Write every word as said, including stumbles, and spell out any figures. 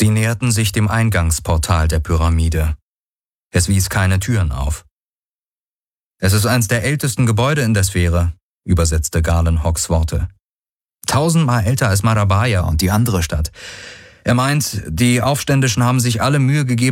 Sie näherten sich dem Eingangsportal der Pyramide. Es wies keine Türen auf. »Es ist eines der ältesten Gebäude in der Sphäre«, übersetzte Galen Hocks Worte. »Tausendmal älter als Marabaya und die andere Stadt. Er meint, die Aufständischen haben sich alle Mühe gegeben,